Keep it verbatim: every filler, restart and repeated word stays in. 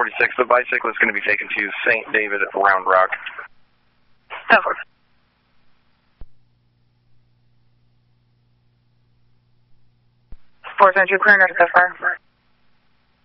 forty-six, the bicycle is going to be taken to Saint David at Round Rock. Over. four Century Clear, so far.